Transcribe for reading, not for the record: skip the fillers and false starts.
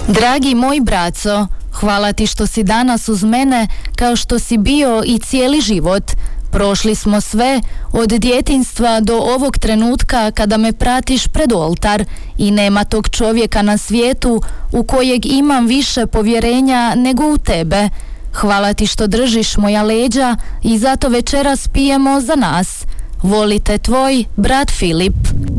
Dragi moj braco, hvala ti što si danas uz mene kao što si bio i cijeli život. Prošli smo sve, od djetinjstva do ovog trenutka kada me pratiš pred oltar i nema tog čovjeka na svijetu u kojeg imam više povjerenja nego u tebe. Hvala ti što držiš moja leđa i zato večeras pijemo za nas. Volite tvoj brat Filip.